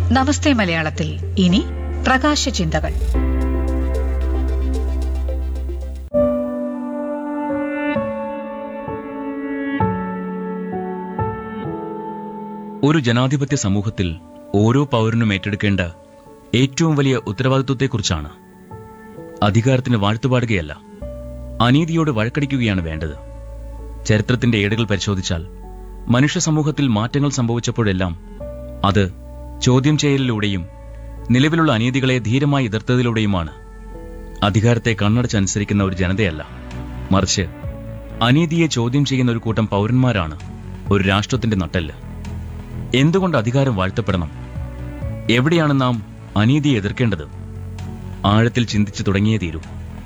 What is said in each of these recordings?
നമസ്തേ മലയാളത്തിൽ ഇനി പ്രകാശ ചിന്തകൾ. ഒരു ജനാധിപത്യ സമൂഹത്തിൽ ഓരോ പൗരനും ഏറ്റെടുക്കേണ്ട ഏറ്റവും വലിയ ഉത്തരവാദിത്വത്തെക്കുറിച്ചാണ്. അധികാരത്തിന് വാഴ്ത്തുപാടുകയല്ല, അനീതിയോട് വഴക്കടിക്കുകയാണ് വേണ്ടത്. ചരിത്രത്തിന്റെ ഏടുകൾ പരിശോധിച്ചാൽ മനുഷ്യ സമൂഹത്തിൽ മാറ്റങ്ങൾ സംഭവിച്ചപ്പോഴെല്ലാം അത് ചോദ്യം ചെയ്യലിലൂടെയും നിലവിലുള്ള അനീതികളെ ധീരമായി എതിർത്തതിലൂടെയുമാണ്. അധികാരത്തെ കണ്ണടച്ചനുസരിക്കുന്ന ഒരു ജനതയല്ല, മറിച്ച് അനീതിയെ ചോദ്യം ചെയ്യുന്ന ഒരു കൂട്ടം പൗരന്മാരാണ് ഒരു രാഷ്ട്രത്തിന്റെ നട്ടെല്ല്. എന്തുകൊണ്ട് അധികാരം വാഴ്ത്തപ്പെടണം? എവിടെയാണ് നാം അനീതിയെ എതിർക്കേണ്ടത്? ആഴത്തിൽ ചിന്തിച്ചു തുടങ്ങിയേ തീരൂ.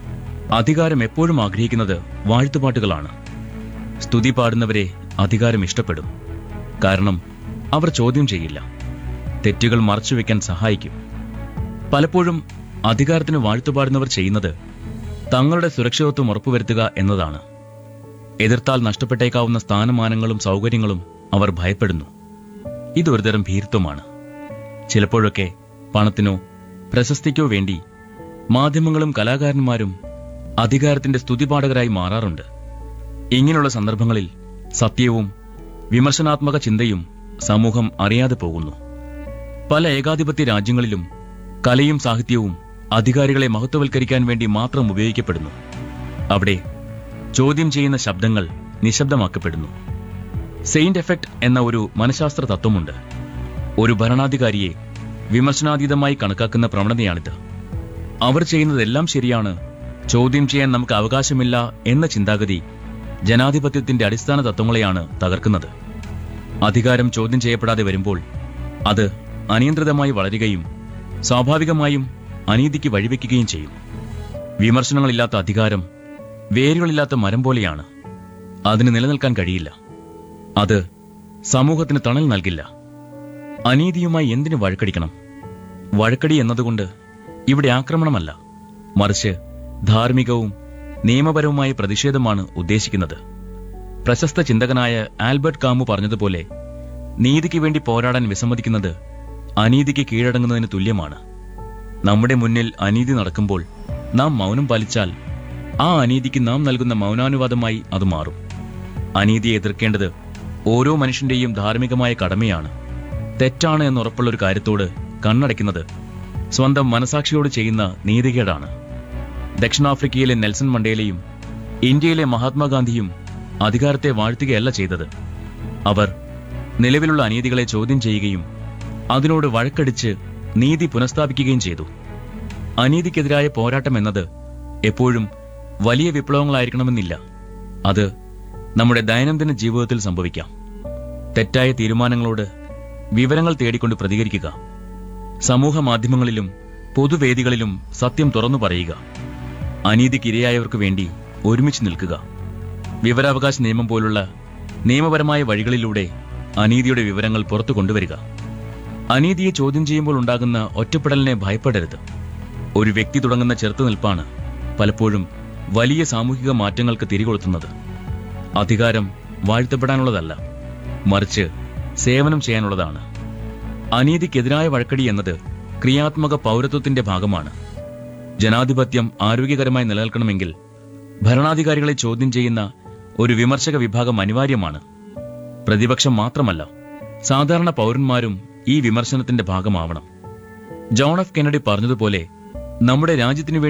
അധികാരം എപ്പോഴും ആഗ്രഹിക്കുന്നത് വാഴ്ത്തുപാട്ടുകളാണ്. സ്തുതി പാടുന്നവരെ അധികാരം ഇഷ്ടപ്പെടും. കാരണം അവർ ചോദ്യം ചെയ്യില്ല, തെറ്റുകൾ മറച്ചുവെക്കാൻ സഹായിക്കും. പലപ്പോഴും അധികാരത്തിന് വാഴ്ത്തുപാടുന്നവർ ചെയ്യുന്നത് തങ്ങളുടെ സുരക്ഷിതത്വം ഉറപ്പുവരുത്തുക എന്നതാണ്. എതിർത്താൽ നഷ്ടപ്പെട്ടേക്കാവുന്ന സ്ഥാനമാനങ്ങളും സൗകര്യങ്ങളും അവർ ഭയപ്പെടുന്നു. ഇതൊരുതരം ഭീരുത്വമാണ്. ചിലപ്പോഴൊക്കെ പണത്തിനോ പ്രശസ്തിക്കോ വേണ്ടി മാധ്യമങ്ങളും കലാകാരന്മാരും അധികാരത്തിന്റെ സ്തുതിപാഠകരായി മാറാറുണ്ട്. ഇങ്ങനെയുള്ള സന്ദർഭങ്ങളിൽ സത്യവും വിമർശനാത്മക ചിന്തയും സമൂഹം അറിയാതെ പോകുന്നു. പല ഏകാധിപത്യ രാജ്യങ്ങളിലും കലയും സാഹിത്യവും അധികാരികളെ മഹത്വവൽക്കരിക്കാൻ വേണ്ടി മാത്രം ഉപയോഗിക്കപ്പെടുന്നു. അവിടെ ചോദ്യം ചെയ്യുന്ന ശബ്ദങ്ങൾ നിശബ്ദമാക്കപ്പെടുന്നു. സെയിന്റ് എഫക്ട് എന്ന ഒരു മനഃശാസ്ത്ര തത്വമുണ്ട്. ഒരു ഭരണാധികാരിയെ വിമർശനാതീതമായി കണക്കാക്കുന്ന പ്രവണതയാണിത്. അവർ ചെയ്യുന്നതെല്ലാം ശരിയാണ്, ചോദ്യം ചെയ്യാൻ നമുക്ക് അവകാശമില്ല എന്ന ചിന്താഗതി ജനാധിപത്യത്തിന്റെ അടിസ്ഥാന തത്വങ്ങളെയാണ് തകർക്കുന്നത്. അധികാരം ചോദ്യം ചെയ്യപ്പെടാതെ വരുമ്പോൾ അത് അനിയന്ത്രിതമായി വളരുകയും സ്വാഭാവികമായും അനീതിക്ക് വഴിവെക്കുകയും ചെയ്യും. വിമർശനങ്ങളില്ലാത്ത അധികാരം വേരുകളില്ലാത്ത മരം പോലെയാണ്. അതിന് നിലനിൽക്കാൻ കഴിയില്ല. അത് സമൂഹത്തിന് തണൽ നൽകില്ല. അനീതിയുമായി എന്തിനു വഴക്കടിക്കണം? വഴക്കടി എന്നതുകൊണ്ട് ഇവിടെ ആക്രമണമല്ല, മറിച്ച് ധാർമ്മികവും നിയമപരവുമായ പ്രതിഷേധമാണ് ഉദ്ദേശിക്കുന്നത്. പ്രശസ്ത ചിന്തകനായ ആൽബർട്ട് കാമു പറഞ്ഞതുപോലെ, നീതിക്ക് വേണ്ടി പോരാടാൻ വിസമ്മതിക്കുന്നത് അനീതിക്ക് കീഴടങ്ങുന്നതിന് തുല്യമാണ്. നമ്മുടെ മുന്നിൽ അനീതി നടക്കുമ്പോൾ നാം മൗനം പാലിച്ചാൽ ആ അനീതിക്ക് നാം നൽകുന്ന മൗനാനുവാദമായി അത് മാറും. അനീതിയെ എതിർക്കേണ്ടത് ഓരോ മനുഷ്യന്റെയും ധാർമ്മികമായ കടമയാണ്. തെറ്റാണ് എന്നുറപ്പുള്ള ഒരു കാര്യത്തോട് കണ്ണടയ്ക്കുന്നത് സ്വന്തം മനസാക്ഷിയോട് ചെയ്യുന്ന നീതികേടാണ്. ദക്ഷിണാഫ്രിക്കയിലെ നെൽസൺ മണ്ടേലയും ഇന്ത്യയിലെ മഹാത്മാഗാന്ധിയും അധികാരത്തെ വാഴ്ത്തുകയല്ല ചെയ്തത്. അവർ നിലവിലുള്ള അനീതികളെ ചോദ്യം ചെയ്യുകയും അതിനോട് വഴക്കടിച്ച് നീതി പുനഃസ്ഥാപിക്കുകയും ചെയ്തു. അനീതിക്കെതിരായ പോരാട്ടം എന്നത് എപ്പോഴും വലിയ വിപ്ലവങ്ങളായിരിക്കണമെന്നില്ല. അത് നമ്മുടെ ദൈനംദിന ജീവിതത്തിൽ സംഭവിക്കാം. തെറ്റായ തീരുമാനങ്ങളോട് വിവരങ്ങൾ തേടിക്കൊണ്ട് പ്രതികരിക്കുക. സമൂഹ മാധ്യമങ്ങളിലും പൊതുവേദികളിലും സത്യം തുറന്നു പറയുക. അനീതിക്കിരയായവർക്ക് വേണ്ടി ഒരുമിച്ച് നിൽക്കുക. വിവരാവകാശ നിയമം പോലുള്ള നിയമപരമായ വഴികളിലൂടെ അനീതിയുടെ വിവരങ്ങൾ പുറത്തു കൊണ്ടുവരിക. അനീതിയെ ചോദ്യം ചെയ്യുമ്പോൾ ഉണ്ടാകുന്ന ഒറ്റപ്പെടലിനെ ഭയപ്പെടരുത്. ഒരു വ്യക്തി തുടങ്ങുന്ന ചെറുത്തുനിൽപ്പാണ് പലപ്പോഴും വലിയ സാമൂഹിക മാറ്റങ്ങൾക്ക് തിരികൊളുത്തുന്നത്. അധികാരം വാഴ്ത്തപ്പെടാനുള്ളതല്ല, മറിച്ച് സേവനം ചെയ്യാനുള്ളതാണ്. അനീതിക്കെതിരായ വഴക്കടി എന്നത് ക്രിയാത്മക പൗരത്വത്തിന്റെ ഭാഗമാണ്. ജനാധിപത്യം ആരോഗ്യകരമായി നിലനിൽക്കണമെങ്കിൽ ഭരണാധികാരികളെ ചോദ്യം ചെയ്യുന്ന ഒരു വിമർശക വിഭാഗം അനിവാര്യമാണ്. പ്രതിപക്ഷം മാത്രമല്ല, സാധാരണ പൗരന്മാരും ഈ വിമർശനത്തിന്റെ ഭാഗമാവണം. ജോൺ എഫ് കെന്നഡി പറഞ്ഞതുപോലെ, നമ്മുടെ രാജ്യത്തിനു